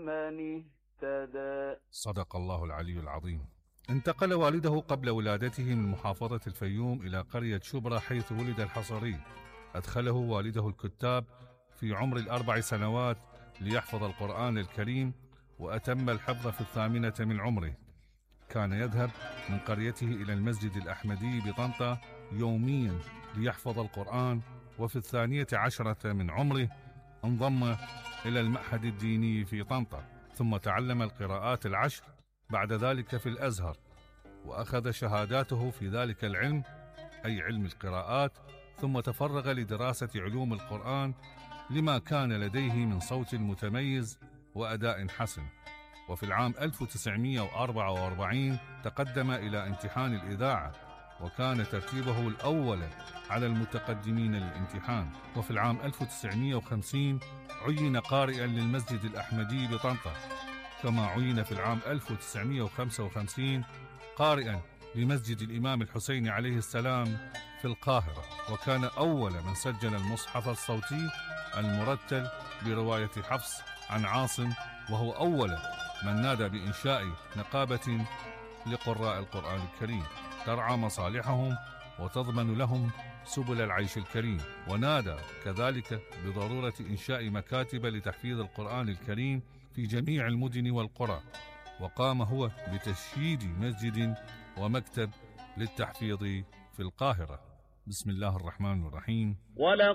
من اهتدى. صدق الله العلي العظيم. انتقل والده قبل ولادته من محافظة الفيوم إلى قرية شبرا حيث ولد الحصري. أدخله والده الكتاب في عمر 4 سنوات ليحفظ القرآن الكريم، وأتم الحفظ في 8 من عمره. كان يذهب من قريته إلى المسجد الأحمدي بطنطا يوميا ليحفظ القرآن، وفي 12 من عمره انضم إلى المعهد الديني في طنطا، ثم تعلم القراءات 10 بعد ذلك في الأزهر، وأخذ شهاداته في ذلك العلم أي علم القراءات، ثم تفرغ لدراسة علوم القرآن لما كان لديه من صوت متميز وأداء حسن. وفي العام 1944 تقدم إلى امتحان الإذاعة، وكان ترتيبه الأول على المتقدمين للامتحان. وفي العام 1950 عين قارئا للمسجد الأحمدي بطنطا، كما عين في العام 1955 قارئا لمسجد الإمام الحسين عليه السلام في القاهرة، وكان أول من سجل المصحف الصوتي المرتل برواية حفص عن عاصم، وهو أول من نادى بإنشاء نقابة لقراء القرآن الكريم ترعى مصالحهم وتضمن لهم سبل العيش الكريم، ونادى كذلك بضرورة إنشاء مكاتب لتحفيظ القرآن الكريم في جميع المدن والقرى، وقام هو بتشييد مسجد ومكتب للتحفيظ في القاهرة. بسم الله الرحمن الرحيم. ولقد